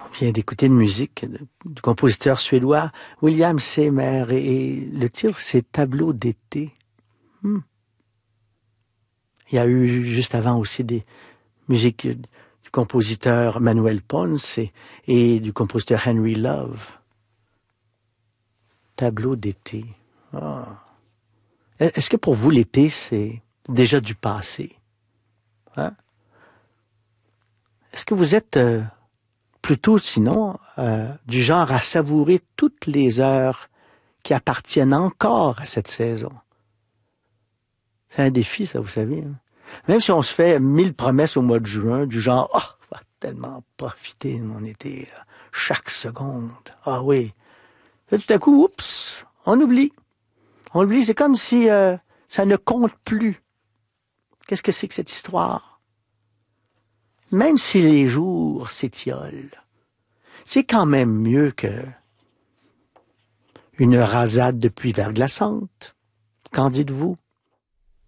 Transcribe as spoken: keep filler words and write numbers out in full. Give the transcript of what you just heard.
On vient d'écouter une musique du compositeur suédois William Seymour et, et le titre c'est Tableau d'été. Hmm. Il y a eu juste avant aussi des musiques du compositeur Manuel Ponce et, et du compositeur Henry Love. Tableau d'été. Oh. Est-ce que pour vous l'été c'est déjà du passé? Hein? Est-ce que vous êtes euh, plutôt, sinon, euh, du genre à savourer toutes les heures qui appartiennent encore à cette saison? C'est un défi, ça, vous savez. Hein? Même si on se fait mille promesses au mois de juin, du genre, « Ah, oh, je vais tellement profiter de mon été, là, chaque seconde. Ah oui. » Et tout à coup, oups, on oublie. On oublie, c'est comme si euh, ça ne compte plus. Qu'est-ce que c'est que cette histoire? Même si les jours s'étiolent, c'est quand même mieux que une rasade de pluie verglaçante. Qu'en dites-vous?